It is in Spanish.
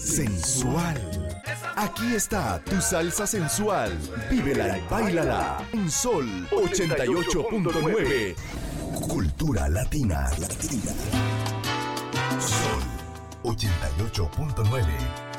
sensual. Aquí está tu salsa sensual. Vívela y báilala en Sol 88.9. Cultura latina. Sol 88.9.